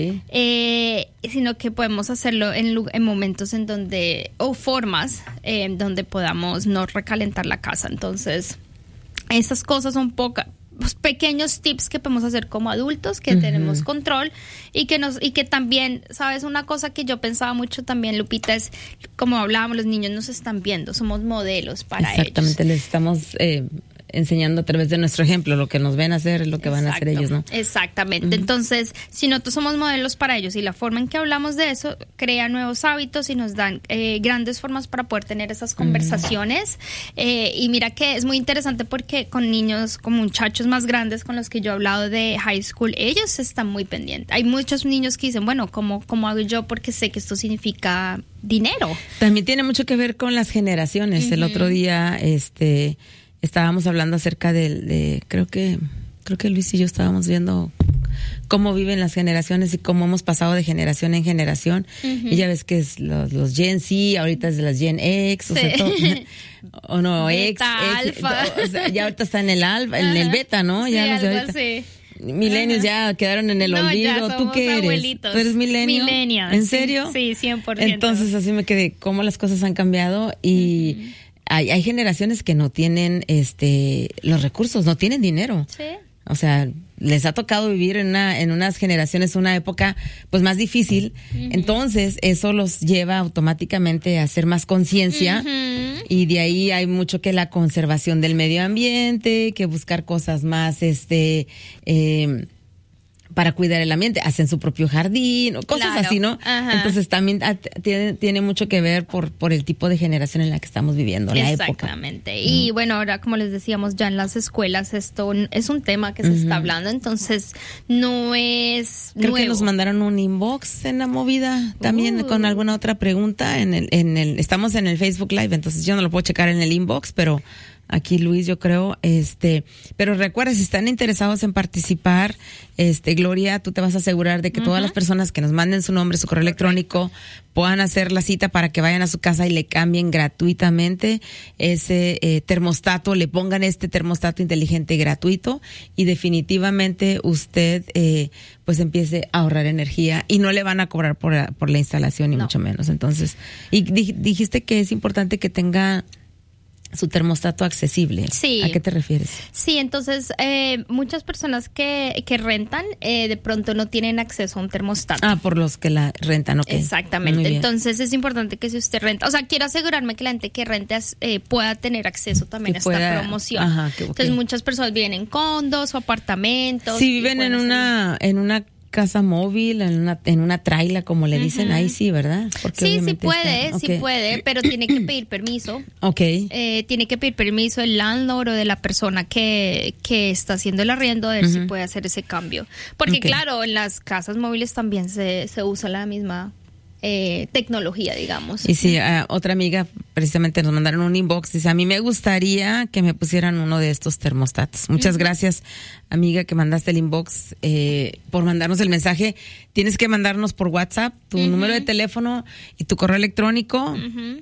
sino que podemos hacerlo en momentos en donde, o formas donde podamos no recalentar la casa. Entonces, esas cosas son pequeños tips que podemos hacer como adultos, que tenemos control y que también, ¿sabes? Una cosa que yo pensaba mucho también, Lupita, es como hablábamos, los niños nos están viendo, somos modelos para ellos. Exactamente, les estamos enseñando a través de nuestro ejemplo. Lo que nos ven hacer es lo que van a hacer ellos, ¿no? Exactamente. Entonces, si nosotros somos modelos para ellos y la forma en que hablamos de eso crea nuevos hábitos y nos dan grandes formas para poder tener esas conversaciones. Y mira que es muy interesante porque con niños, con muchachos más grandes con los que yo he hablado de high school, ellos están muy pendientes. Hay muchos niños que dicen, bueno, ¿cómo hago yo? Porque sé que esto significa dinero. También tiene mucho que ver con las generaciones. El otro día, estábamos hablando acerca creo que Luis y yo estábamos viendo cómo viven las generaciones y cómo hemos pasado de generación en generación. Y ya ves que es los Gen Z, ahorita es de las Gen X, o sea, todo, o no, Beta, Alfa. O sea, ya ahorita está en el alfa, en el beta, ¿no? Sí, ya algo así. Millennials ya quedaron en el olvido. ¿Tú qué eres? Abuelitos. ¿Tú eres millennial? Millennials. ¿En serio? Sí, 100%. Entonces así me quedé, cómo las cosas han cambiado y hay generaciones que no tienen los recursos, no tienen dinero. Sí. O sea, les ha tocado vivir en unas generaciones una época pues más difícil. Entonces eso los lleva automáticamente a hacer más conciencia y de ahí hay mucho que la conservación del medio ambiente, que buscar cosas más para cuidar el ambiente, hacen su propio jardín, o cosas así, ¿no? Ajá. Entonces también tiene mucho que ver por el tipo de generación en la que estamos viviendo, la época. Exactamente. Y bueno, ahora como les decíamos, ya en las escuelas esto es un tema que se está hablando, entonces no es Creo nuevo. que nos mandaron un inbox en la movida también con alguna otra pregunta estamos en el Facebook Live, entonces yo no lo puedo checar en el inbox, pero aquí Luis, yo creo, pero recuerda, si están interesados en participar, Gloria, tú te vas a asegurar de que todas las personas que nos manden su nombre, su correo electrónico, puedan hacer la cita para que vayan a su casa y le cambien gratuitamente ese termostato, le pongan este termostato inteligente gratuito y definitivamente usted pues empiece a ahorrar energía y no le van a cobrar por la instalación ni mucho menos. Entonces, y dijiste que es importante que tenga su termostato accesible. Sí. ¿A qué te refieres? Sí, entonces muchas personas que rentan de pronto no tienen acceso a un termostato. Por los que la rentan, ok. Exactamente. Entonces es importante que si usted renta, o sea, quiero asegurarme que la gente que rente pueda tener acceso también a esta promoción. Ajá, Entonces muchas personas viven en condos o apartamentos. Si viven en una casa móvil, en una traila, como le dicen, ahí sí, ¿verdad? Porque sí puede, pero tiene que pedir permiso. Tiene que pedir permiso el landlord o de la persona que está haciendo el arriendo, a ver si puede hacer ese cambio. Porque claro, en las casas móviles también se usa la misma tecnología, digamos. Y sí, otra amiga precisamente nos mandaron un inbox, dice, a mí me gustaría que me pusieran uno de estos termostatos. Muchas gracias, amiga, que mandaste el inbox, por mandarnos el mensaje. Tienes que mandarnos por WhatsApp tu número de teléfono y tu correo electrónico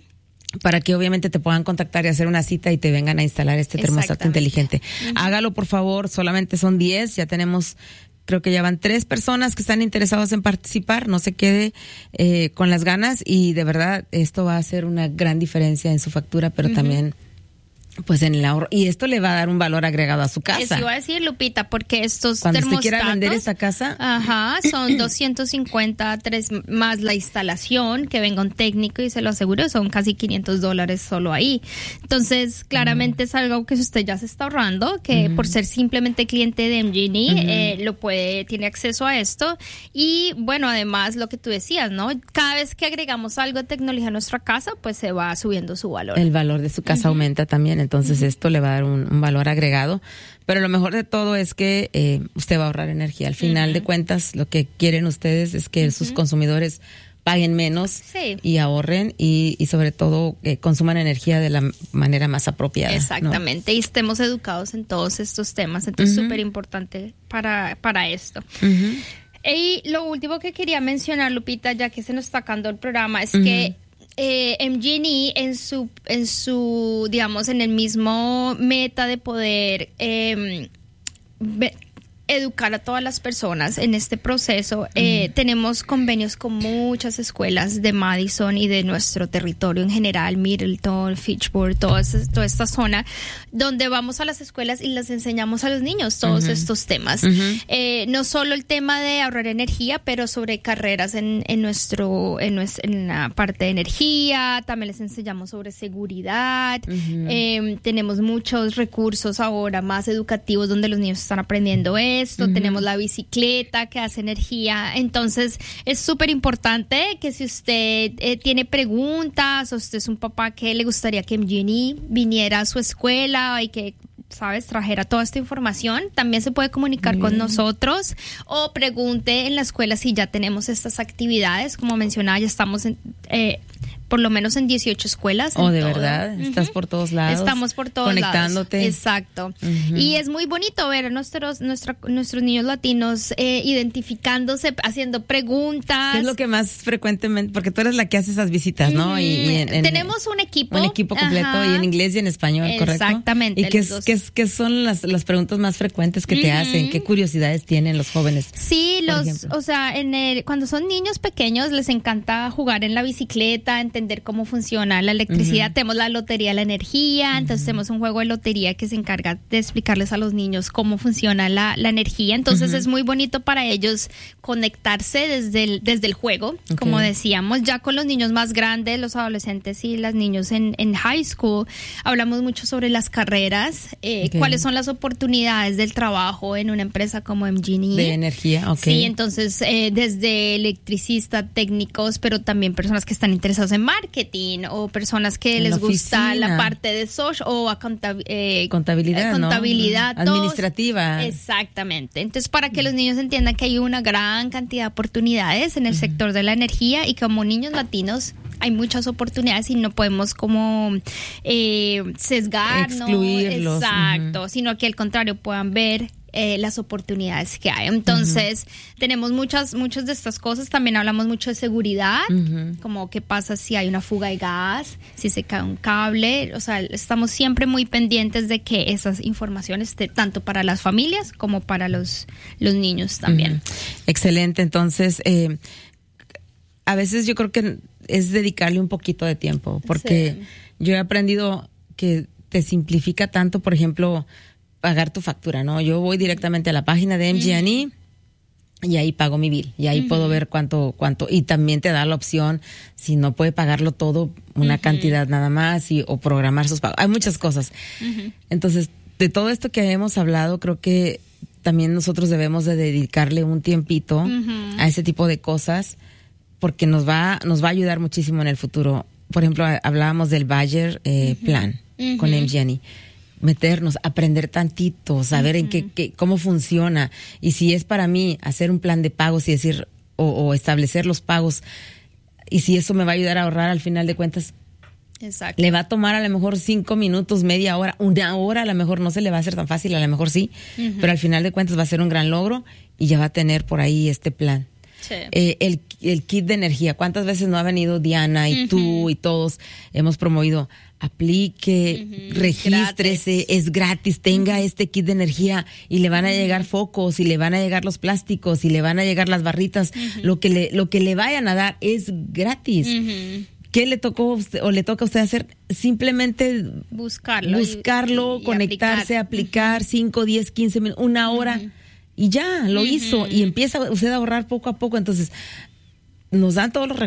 para que obviamente te puedan contactar y hacer una cita y te vengan a instalar este termostato inteligente. Hágalo, por favor, solamente son 10, ya tenemos creo que ya van 3 personas que están interesados en participar. No se quede con las ganas, y de verdad esto va a hacer una gran diferencia en su factura, pero también pues en el ahorro, y esto le va a dar un valor agregado a su casa. Eso iba a decir, Lupita, porque estos cuando termostatos, usted quiera vender esta casa, son 250, 3 más la instalación, que venga un técnico, y se lo aseguro, son casi $500 solo ahí. Entonces, claramente es algo que usted ya se está ahorrando, que por ser simplemente cliente de MGE, tiene acceso a esto. Y bueno, además lo que tú decías, ¿no? Cada vez que agregamos algo de tecnología a nuestra casa, pues se va subiendo su valor. El valor de su casa aumenta también. Entonces esto le va a dar un valor agregado, pero lo mejor de todo es que usted va a ahorrar energía. Al final de cuentas, lo que quieren ustedes es que sus consumidores paguen menos y ahorren, y sobre todo consuman energía de la manera más apropiada. Exactamente, ¿no? Y estemos educados en todos estos temas. Entonces, súper importante para esto. Y lo último que quería mencionar, Lupita, ya que se nos está acabando el programa, es que MGE en su digamos, en el mismo meta de poder educar a todas las personas en este proceso, tenemos convenios con muchas escuelas de Madison y de nuestro territorio en general, Middleton, Fitchburg, toda esta zona, donde vamos a las escuelas y les enseñamos a los niños todos estos temas. No solo el tema de ahorrar energía, pero sobre carreras en la parte de energía, también les enseñamos sobre seguridad. Tenemos muchos recursos ahora más educativos donde los niños están aprendiendo tenemos la bicicleta que hace energía. Entonces es súper importante que si usted tiene preguntas, o usted es un papá que le gustaría que MGE viniera a su escuela y que trajera toda esta información, también se puede comunicar con nosotros, o pregunte en la escuela si ya tenemos estas actividades. Como mencionaba, ya estamos por lo menos en 18 escuelas. De verdad, estás por todos lados. Estamos por todos conectándote. lados. Exacto. Y es muy bonito ver a nuestros niños latinos identificándose, haciendo preguntas. ¿Qué es lo que más frecuentemente? Porque tú eres la que hace esas visitas, ¿no? Y tenemos un equipo. Un equipo completo, y en inglés y en español, ¿correcto? Exactamente. ¿Y qué son las preguntas más frecuentes que te hacen? ¿Qué curiosidades tienen los jóvenes? Sí, cuando son niños pequeños les encanta jugar en la bicicleta, entender cómo funciona la electricidad. Tenemos la lotería de la energía, entonces tenemos un juego de lotería que se encarga de explicarles a los niños cómo funciona la energía. Entonces es muy bonito para ellos conectarse desde el juego, como decíamos. Ya con los niños más grandes, los adolescentes y los niños en high school, hablamos mucho sobre las carreras, cuáles son las oportunidades del trabajo en una empresa como MGE. De energía, Sí, entonces desde electricistas, técnicos, pero también personas que están interesadas en marketing, o personas que les gusta la parte de social o contabilidad, ¿no? Administrativa. Exactamente. Entonces, para que los niños entiendan que hay una gran cantidad de oportunidades en el sector de la energía, y como niños latinos hay muchas oportunidades y no podemos como sesgar, excluirlos. Exacto, sino que al contrario puedan ver las oportunidades que hay. Entonces, tenemos muchas de estas cosas. También hablamos mucho de seguridad, como qué pasa si hay una fuga de gas, si se cae un cable. O sea, estamos siempre muy pendientes de que esas informaciones estén tanto para las familias como para los niños también. Excelente. Entonces, a veces yo creo que es dedicarle un poquito de tiempo, porque yo he aprendido que te simplifica tanto, por ejemplo, pagar tu factura, ¿no? Yo voy directamente a la página de MGE y ahí pago mi bill, y ahí puedo ver cuánto, y también te da la opción, si no puede pagarlo todo, una cantidad nada más, o programar sus pagos. Hay muchas cosas. Entonces, de todo esto que hemos hablado, creo que también nosotros debemos de dedicarle un tiempito a ese tipo de cosas, porque nos va a ayudar muchísimo en el futuro. Por ejemplo, hablábamos del Bayer Plan con MGE. Meternos, aprender tantito, saber en cómo funciona, y si es para mí hacer un plan de pagos y decir, o establecer los pagos, y si eso me va a ayudar a ahorrar al final de cuentas. Exacto. Le va a tomar a lo mejor 5 minutos, media hora, 1 hora, a lo mejor no se le va a hacer tan fácil, a lo mejor sí, pero al final de cuentas va a ser un gran logro, y ya va a tener por ahí este plan. Sí. kit de energía. ¿Cuántas veces no ha venido Diana y tú y todos hemos promovido? Aplique, regístrese, es gratis, tenga este kit de energía y le van a llegar focos y le van a llegar los plásticos y le van a llegar las barritas. Lo que le vayan a dar es gratis. ¿Qué le tocó o le toca a usted hacer? Simplemente buscarlo, y conectarse, aplicar 5, 10, 15 minutos, una hora y ya lo hizo y empieza usted a ahorrar poco a poco. Entonces, nos dan todos los